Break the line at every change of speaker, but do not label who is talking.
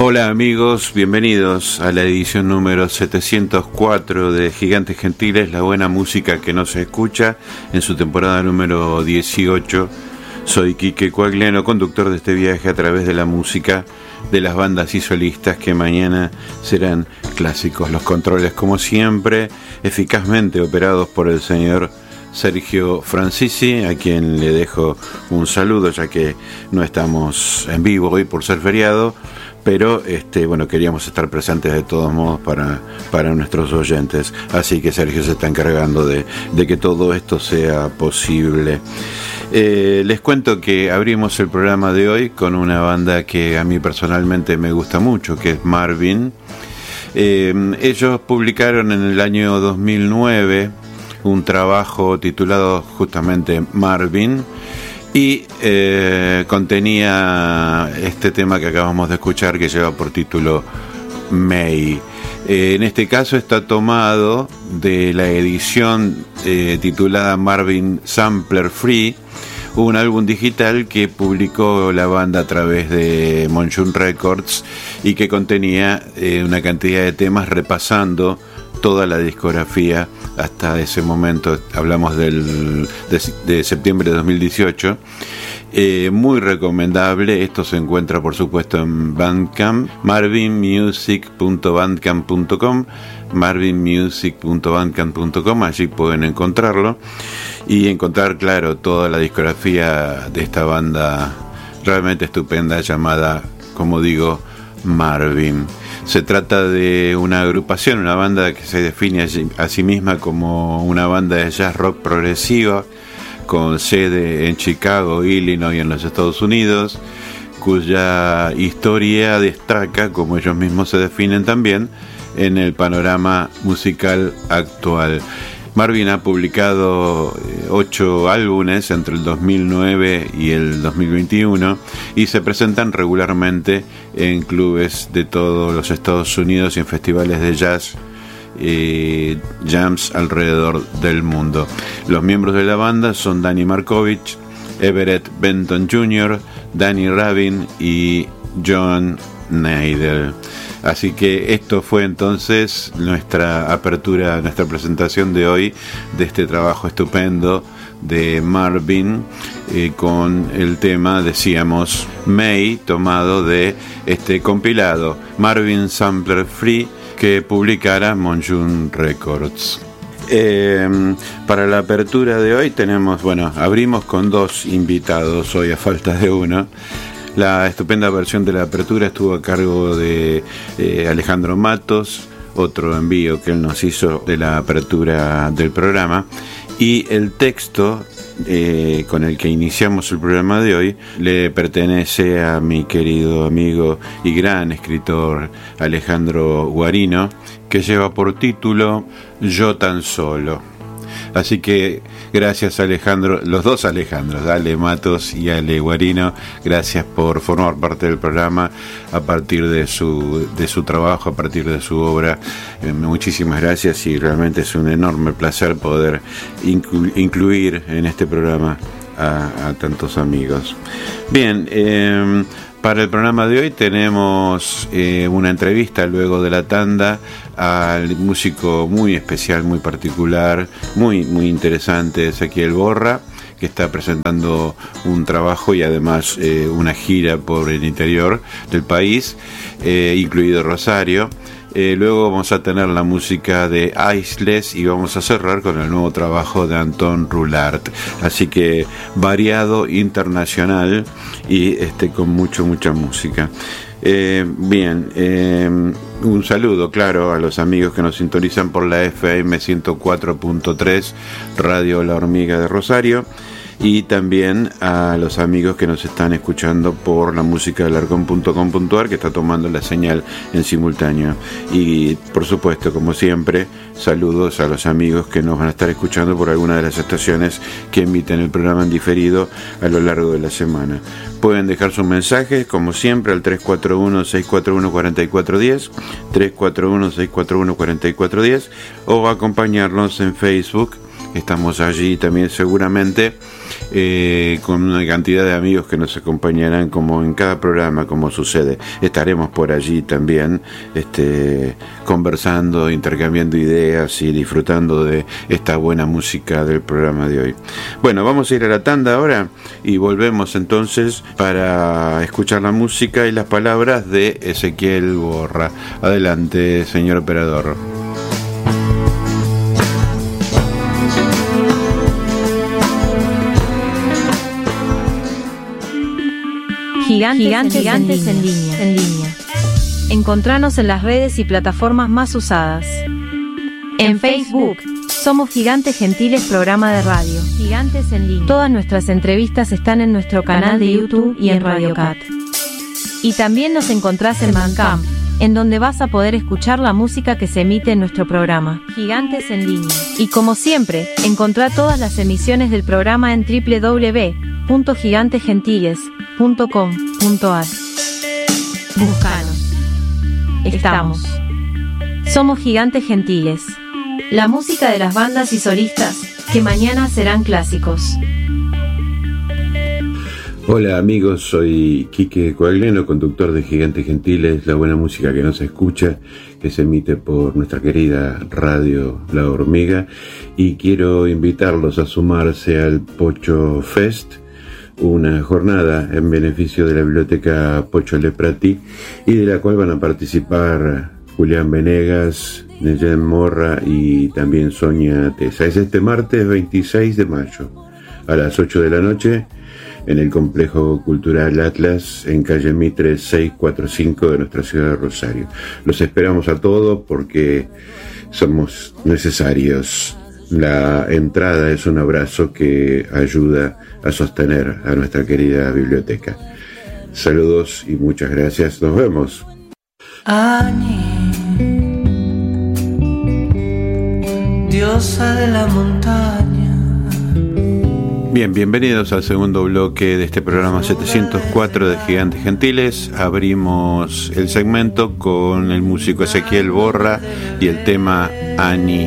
Hola amigos, bienvenidos a la edición número 704 de Gigantes Gentiles, la buena música que no se escucha, en su temporada número 18. Soy Quique Coagliano, conductor de este viaje a través de la música de las bandas y solistas que mañana serán clásicos. Los controles, como siempre, eficazmente operados por el señor Sergio Francisi, a quien le dejo un saludo, ya que no estamos en vivo hoy por ser feriado, pero queríamos estar presentes de todos modos para nuestros oyentes, así que Sergio se está encargando de que todo esto sea posible. Les cuento que abrimos el programa de hoy con una banda que a mí personalmente me gusta mucho, que es Marvin. Ellos publicaron en el año 2009 un trabajo titulado justamente Marvin, y contenía este tema que acabamos de escuchar, que lleva por título May. En este caso está tomado de la edición titulada Marvin Sampler Free, un álbum digital que publicó la banda a través de Monsoon Records y que contenía una cantidad de temas repasando toda la discografía hasta ese momento. Hablamos de septiembre de 2018. Muy recomendable. Esto se encuentra por supuesto en Bandcamp, marvinmusic.bandcamp.com, marvinmusic.bandcamp.com. Allí pueden encontrarlo y encontrar, claro, toda la discografía de esta banda realmente estupenda llamada, como digo, Marvin. Se trata de una agrupación, una banda que se define a sí misma como una banda de jazz rock progresiva con sede en Chicago, Illinois, en los Estados Unidos, cuya historia destaca, como ellos mismos se definen también, en el panorama musical actual. Marvin ha publicado 8 álbumes entre el 2009 y el 2021 y se presentan regularmente en clubes de todos los Estados Unidos y en festivales de jazz jams alrededor del mundo. Los miembros de la banda son Danny Markovich, Everett Benton Jr., Danny Rabin y John Neidel. Así que esto fue entonces nuestra apertura, nuestra presentación de hoy de este trabajo estupendo de Marvin, con el tema, decíamos, May, tomado de este compilado Marvin Sampler Free que publicara Monsoon Records. Para la apertura de hoy abrimos con 2 invitados hoy a falta de uno. La estupenda versión de la apertura estuvo a cargo de Alejandro Matos, otro envío que él nos hizo de la apertura del programa, y el texto con el que iniciamos el programa de hoy le pertenece a mi querido amigo y gran escritor Alejandro Guarino, que lleva por título Yo tan solo. Así que gracias Alejandro, los dos Alejandros, Ale Matos y Ale Guarino, gracias por formar parte del programa a partir de su trabajo, a partir de su obra. Muchísimas gracias, y realmente es un enorme placer poder incluir en este programa a tantos amigos. Bien, para el programa de hoy tenemos una entrevista luego de la tanda al músico muy especial, muy particular, muy interesante, Ezequiel Borra, que está presentando un trabajo y además una gira por el interior del país, incluido Rosario. Luego vamos a tener la música de Aisles y vamos a cerrar con el nuevo trabajo de Anton Roulart. Así que variado, internacional y con mucha música. Un saludo, claro, a los amigos que nos sintonizan por la FM 104.3 Radio La Hormiga de Rosario, y también a los amigos que nos están escuchando por la música del arcon.com.ar, que está tomando la señal en simultáneo. Y por supuesto, como siempre, saludos a los amigos que nos van a estar escuchando por alguna de las estaciones que emiten el programa en diferido a lo largo de la semana. Pueden dejar sus mensajes, como siempre, al 341-641-4410, 341-641-4410, o acompañarnos en Facebook estamos allí también seguramente, con una cantidad de amigos que nos acompañarán como en cada programa, como sucede. Estaremos por allí también, conversando, intercambiando ideas y disfrutando de esta buena música del programa de hoy. Bueno, vamos a ir a la tanda ahora y volvemos entonces para escuchar la música y las palabras de Ezequiel Borra. Adelante, señor operador.
Gigantes en línea. Encontranos en las redes y plataformas más usadas. En Facebook, somos Gigantes Gentiles Programa de Radio. Gigantes en línea. Todas nuestras entrevistas están en nuestro canal de YouTube y en Radio Cat. Y también nos encontrás en Bandcamp, en donde vas a poder escuchar la música que se emite en nuestro programa. Gigantes en línea. Y como siempre, encontrá todas las emisiones del programa en www.gigantesgentiles.com.ar. Búscanos. Estamos. Somos Gigantes Gentiles. La música de las bandas y solistas que mañana serán clásicos.
Hola amigos, soy Quique Coagleno, conductor de Gigantes Gentiles, la buena música que no se escucha, que se emite por nuestra querida radio La Hormiga, y quiero invitarlos a sumarse al Pocho Fest, una jornada en beneficio de la biblioteca Pocho Leprati, y de la cual van a participar Julián Venegas, Neyen Morra y también Sonia Tesa. Es este martes 26 de mayo a las 8 de la noche en el Complejo Cultural Atlas, en calle Mitre 645 de nuestra ciudad de Rosario. Los esperamos a todos porque somos necesarios. La entrada es un abrazo que ayuda a sostener a nuestra querida biblioteca. Saludos y muchas gracias. Nos vemos.
Ani, diosa de la montaña.
Bien, bienvenidos al segundo bloque de este programa 704 de Gigantes Gentiles. Abrimos el segmento con el músico Ezequiel Borra y el tema Ani.